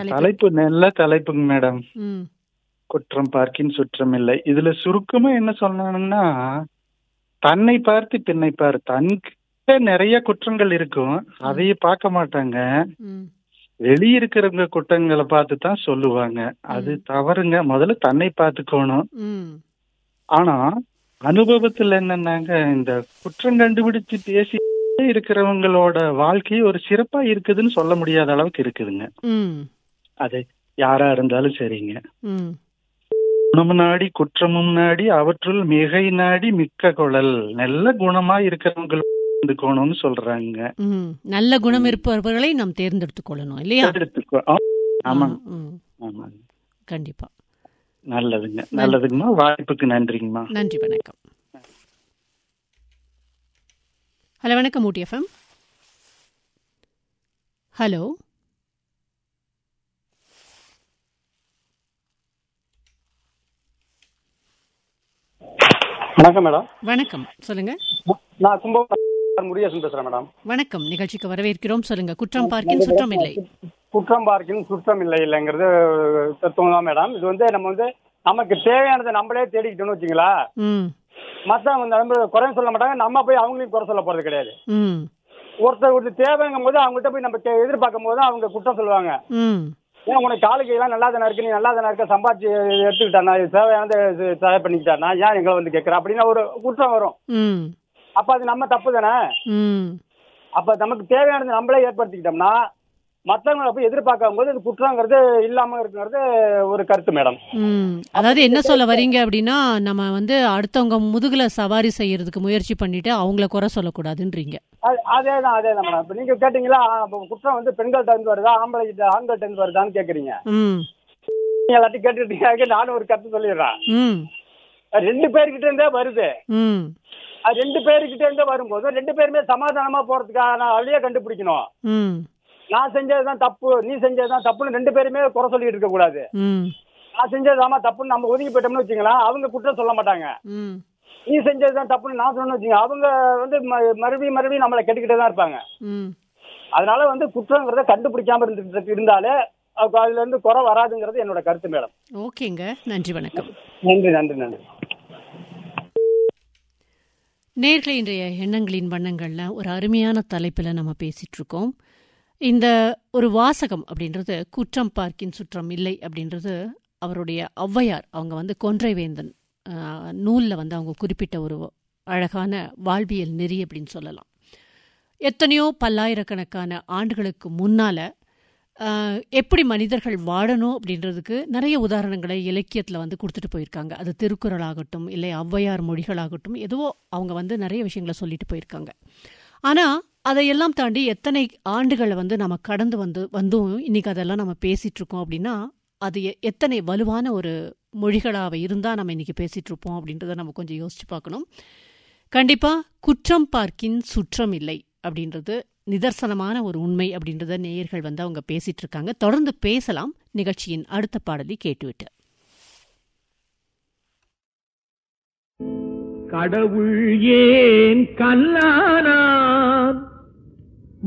தலைப்பு நல்ல தலைப்புங்க மேடம். ம் குற்றம் பார்க்கின் சுற்றம் இல்லை. இதுல சுருக்கமா என்ன சொல்லணும்னா, தன்னை பார்த்து பின்னை பார். தன்கிட்ட நிறைய குற்றங்கள் இருக்கும், அதையே பார்க்க மாட்டாங்க. ம் வெளிய இருக்கிறவங்க குற்றங்களை பார்த்து தான் சொல்லுவாங்க. அது தவறுங்க. முதல்ல தன்னை பார்த்துக்கணும். ம் ஆனா அனுபவத்துல என்னன்னாங்க, இந்த குற்றம் கண்டுபிடிச்சு பேசி இருக்கிறவங்களோட வாழ்க்கை ஒரு சிறப்பா இருக்குதுன்னு சொல்ல முடியாத அளவுக்கு இருக்குதுங்க. ம் அது யாரா இருந்தாலும் சரிங்க. ம் குணமும் நாடி குற்றமும் நாடி அவற்றுள் மிகை நாடி மிக்க குழல். நல்ல குணமா இருக்கிறவங்க இருந்துக்கணும்னு சொல்றாங்க. ம் நல்ல குணம் இருப்பவர்களை நாம் தேர்ந்தெடுத்துக் கொள்ளணும் இல்லையா? எடுத்துக்கோ. ஆமாங்க. ம் ஆமாங்க. கண்டிப்பா. நல்லதுங்க. நல்லதுங்கம்மா. வாய்ப்புக்கு நன்றிங்கம்மா. நன்றி, வணக்கம். ஹலோ, வணக்கம் ஊட்டி எஃப்எம். ஹலோ, வணக்கம் மேடம். வணக்கம், சொல்லுங்க. நான் கும்பகோணம் முருகேசன் பேசுறேன் மேடம். வணக்கம், நிகழ்ச்சிக்கு வரவேற்கிறோம். சொல்லுங்க. குற்றம் பார்க்கின் சுற்றம் இல்லை. குற்றம் பார்க்கின் சுற்றம் இல்லைங்கிறது தத்துவம் தான் மேடம். இது வந்து நம்ம வந்து நமக்கு தேவையானதை நம்மளே தேடிக்கிட்டோம்னு வச்சுங்களா, ம் மற்றவங்க நம்ம குறைன்னு சொல்ல மாட்டாங்க, நம்ம போய் அவங்களையும் குறை சொல்ல போறது கிடையாது. ம் ஒருத்தர் தேவைங்கும் போது அவங்ககிட்ட போய் நம்ம எதிர்பார்க்கும் போது அவங்க குற்றம் சொல்லுவாங்க. ம் ஏன் உனக்கு காலுக்கு எல்லாம் நல்லா தானே இருக்கு, நீ நல்லா தானே இருக்க, சம்பாதிச்சு எடுத்துக்கிட்டானா, தேவையானது தயார் பண்ணிக்கிட்டானா, ஏன் எங்களை வந்து கேட்கற அப்படின்னு ஒரு குற்றம் வரும். ம் அப்ப அது நம்ம தப்பு தானே. ம் அப்ப நமக்கு தேவையானது நம்மளே ஏற்படுத்திக்கிட்டோம்னா மற்றவங்களை போய் எதிர்பார்க்கும் போது இது குற்றங்கிறது இல்லாம இருக்குங்கிறது ஒரு கருத்து மேடம். அதாவது என்ன சொல்ல வரீங்க அப்படின்னா, நம்ம வந்து அடுத்தவங்க முதுகுல சவாரி செய்யறதுக்கு முயற்சி பண்ணிட்டு அவங்கள குறை சொல்லக்கூடாதுன்றீங்க. அதேதான் மேடம். இப்ப நீங்க கேட்டீங்களா, குற்றம் வந்து பெண்கள்ட்ட இருந்து வருதா ஆண்கள்ட்ட இருந்து வருதான்னு கேக்குறீங்க. நீங்க எல்லாத்தையும் கேட்டுக்கிட்டீங்க. நானும் ஒரு கருத்து சொல்லிடுறேன். ரெண்டு பேர்கிட்ட இருந்தே வருது. அது ரெண்டு பேருக்கிட்ட இருந்தே வரும்போது ரெண்டு பேருமே சமாதானமா போறதுக்கான வழியை கண்டுபிடிக்கணும். நான் செஞ்சதுதான் தப்பு, நீ செஞ்சதுதான் தப்புன்னு ரெண்டு பேருமே குறை சொல்லிட்டு இருக்க கூடாது. நான் செஞ்சதுதாமா தப்புன்னு நம்ம ஒதுங்கி போயிட்டோம்னு வச்சுங்களா, அவங்க குற்றம் சொல்ல மாட்டாங்க. நீ செஞ்சதுதான் தப்புன்னு நான் சொன்னு வச்சுங்க, அவங்க வந்து மறுபடியும் நம்மளை கேட்டுக்கிட்டே தான் இருப்பாங்க. அதனால வந்து குற்றங்கிறத கண்டுபிடிக்காம இருந்தாலே அதுல இருந்து குறை வராதுங்கிறது என்னோட கருத்து மேடம். ஓகேங்க, நன்றி, வணக்கம். நன்றி நன்றி நன்றி. நேர்களை, இன்றைய எண்ணங்களின் வண்ணங்கள்ல ஒரு அருமையான தலைப்பில் நம்ம பேசிட்டு இருக்கோம். இந்த ஒரு வாசகம் அப்படின்றது குற்றம் பார்க்கின் சுற்றம் இல்லை அப்படின்றது அவருடைய ஔவையார் அவங்க வந்து கொன்றைவேந்தன் நூலில் வந்து அவங்க குறிப்பிட்ட ஒரு அழகான வாழ்வியல் நெறி அப்படின்னு சொல்லலாம். எத்தனையோ பல்லாயிரக்கணக்கான ஆண்டுகளுக்கு முன்னால் எப்படி மனிதர்கள் வாழணும் அப்படின்றதுக்கு நிறைய உதாரணங்களை இலக்கியத்தில் வந்து கொடுத்துட்டு போயிருக்காங்க. அது திருக்குறளாகட்டும், இல்லை ஔவையார் மொழிகளாகட்டும், எதுவோ அவங்க வந்து நிறைய விஷயங்களை சொல்லிட்டு போயிருக்காங்க. ஆனால் அதையெல்லாம் தாண்டி எத்தனை ஆண்டுகளை வந்து நம்ம கடந்து வந்தும் இன்னைக்கு அதெல்லாம் நம்ம பேசிகிட்டு இருக்கோம் அப்படின்னா, அது எத்தனை வலுவான ஒரு மொழிகளாக இருந்தால் நம்ம இன்னைக்கு பேசிகிட்டு இருப்போம் அப்படின்றத நம்ம கொஞ்சம் யோசிச்சு பார்க்கணும். கண்டிப்பாக குற்றம் பார்க்கின் சுற்றம் இல்லை அப்படின்றது நிதர்சனமான ஒரு உண்மை அப்படின்றத நேயர்கள் வந்து அவங்க பேசிட்டு இருக்காங்க. தொடர்ந்து பேசலாம். நிகழ்ச்சியின் அடுத்த பாடலை கேட்டுவிட்டு. கடவுள் ஏன் கல்லானான்